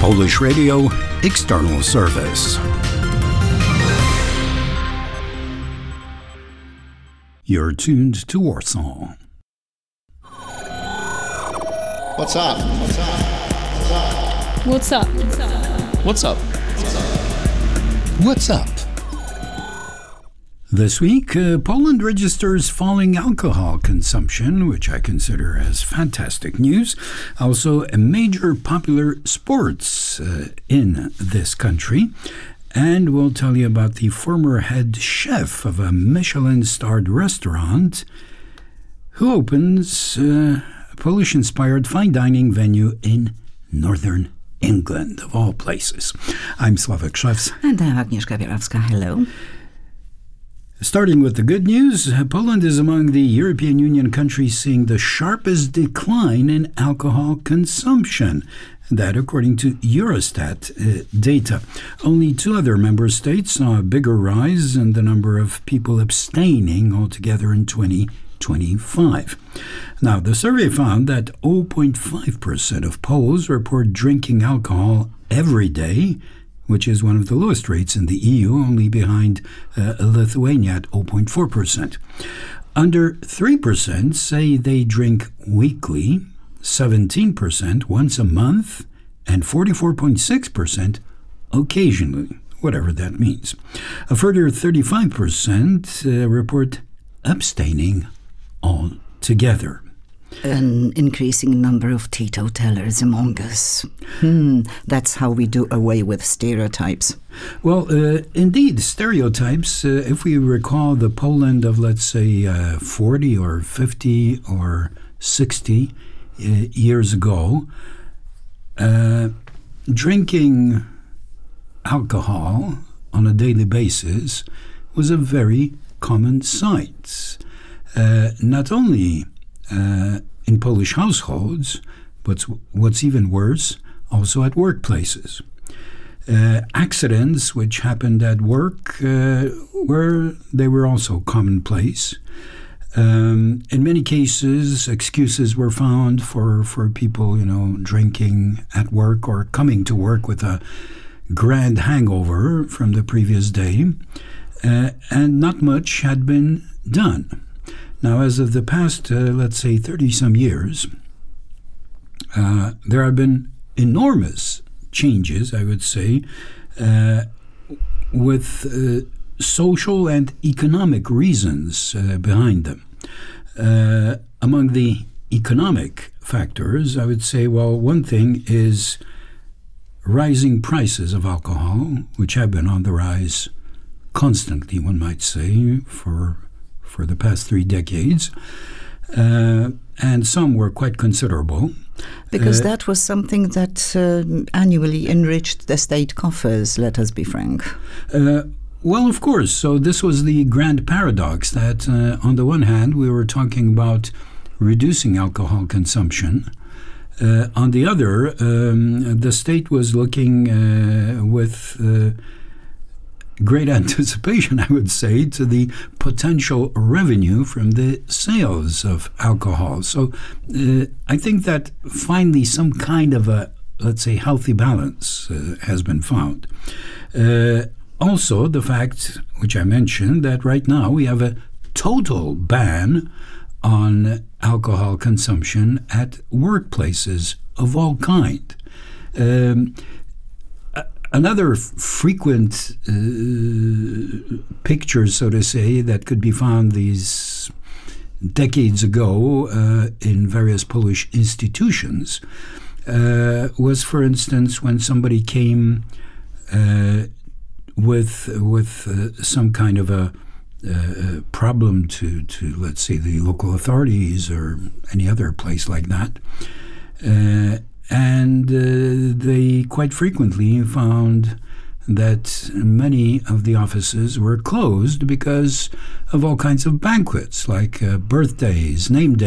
Polish Radio External Service. You're tuned to Warsaw. What's up? What's up? What's up? What's up? What's up? What's up? This week, Poland registers falling alcohol consumption, which I consider as fantastic news. Also, a major popular sports in this country. And we'll tell you about the former head chef of a Michelin-starred restaurant who opens a Polish-inspired fine dining venue in northern England, of all places. I'm Sławek Szewc. And I'm Agnieszka Bielawska. Hello. Starting with the good news, Poland is among the European Union countries seeing the sharpest decline in alcohol consumption. That according to Eurostat data. Only 2 other member states saw a bigger rise in the number of people abstaining altogether in 2025. Now, the survey found that 0.5% of Poles report drinking alcohol every day, which is one of the lowest rates in the EU, only behind Lithuania at 0.4%. Under 3% say they drink weekly, 17% once a month, and 44.6% occasionally, whatever that means. A further 35% report abstaining altogether. An increasing number of teetotalers among us. That's how we do away with stereotypes. Well, indeed, stereotypes, if we recall the Poland of, let's say, 40 or 50 or 60 years ago, drinking alcohol on a daily basis was a very common sight. Not only in Polish households, but what's even worse, also at workplaces. Accidents which happened at work were also commonplace. In many cases, excuses were found for people, drinking at work or coming to work with a grand hangover from the previous day, and not much had been done. Now, as of the past, let's say, 30-some years, there have been enormous changes, I would say, with social and economic reasons behind them. Among the economic factors, I would say, well, one thing is rising prices of alcohol, which have been on the rise constantly, one might say, for the past 3 decades, and some were quite considerable. Because that was something that annually enriched the state coffers, let us be frank. Well, of course. So this was the grand paradox that, on the one hand, we were talking about reducing alcohol consumption. On the other, the state was looking with great anticipation, I would say, to the potential revenue from the sales of alcohol. So I think that finally some kind of a, let's say, healthy balance has been found. Also, the fact, which I mentioned, that right now we have a total ban on alcohol consumption at workplaces of all kind. Another frequent picture, so to say, that could be found these decades ago in various Polish institutions was, for instance, when somebody came with some kind of a problem to, let's say, the local authorities or any other place like that. And they quite frequently found that many of the offices were closed because of all kinds of banquets, like birthdays, name days,